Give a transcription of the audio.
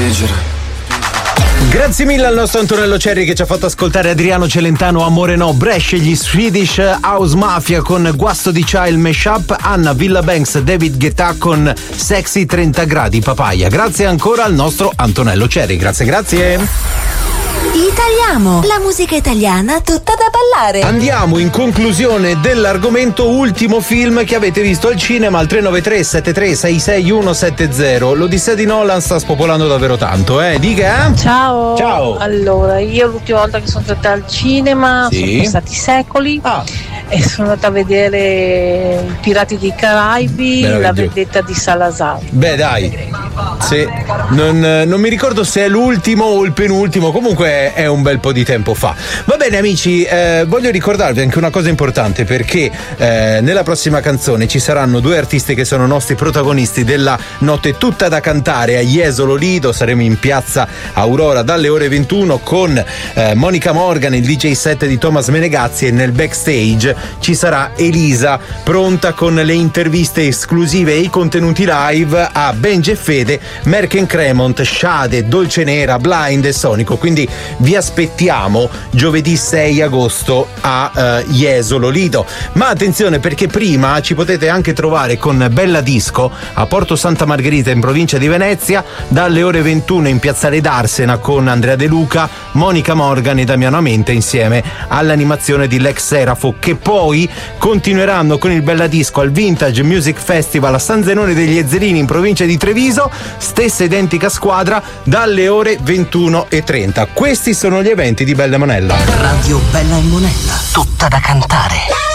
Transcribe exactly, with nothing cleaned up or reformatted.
spingere. Grazie mille al nostro Antonello Cerri che ci ha fatto ascoltare Adriano Celentano, Amore No, Brescia, gli Swedish House Mafia con Guasto di Child Mashup, Anna Villabanks, David Guetta con Sexy trenta gradi papaya. Grazie ancora al nostro Antonello Cerri, grazie grazie. Italiamo, la musica italiana tutta da ballare. Andiamo in conclusione dell'argomento. Ultimo film che avete visto al cinema al tre nove tre sette tre sei sei uno sette zero. L'Odissea di Nolan sta spopolando davvero tanto, eh? Dica? Ciao. Ciao. Allora, io l'ultima volta che sono stata al cinema, sì, sono passati secoli, ah. e sono andata a vedere I Pirati dei Caraibi, La vendetta di Salazar. Beh dai, sì. non, non mi ricordo se è l'ultimo o il penultimo, comunque è un bel po' di tempo fa. Va bene amici, eh, voglio ricordarvi anche una cosa importante, perché eh, nella prossima canzone ci saranno due artisti che sono nostri protagonisti della notte tutta da cantare a Jesolo Lido. Saremo in piazza Aurora dalle ore ventuno con eh, Monica Morgan, il D J set di Thomas Menegazzi, e nel backstage ci sarà Elisa pronta con le interviste esclusive e i contenuti live a Benji e Fede, Merken Cremont, Shade, Dolce Nera, Blind e Sonico. Quindi vi aspettiamo giovedì sei agosto a uh, Jesolo Lido. Ma attenzione, perché prima ci potete anche trovare con Bella Disco a Porto Santa Margherita in provincia di Venezia dalle ore ventuno in piazzale d'Arsena con Andrea De Luca, Monica Morgan e Damiano Amente insieme all'animazione di Lex Serafo, che poi continueranno con il Bella Disco al Vintage Music Festival a San Zenone degli Ezzerini in provincia di Treviso, stessa identica squadra dalle ore ventuno e trenta. Questi sono gli eventi di Bella e Monella. Radio Bella e Monella, tutta da cantare.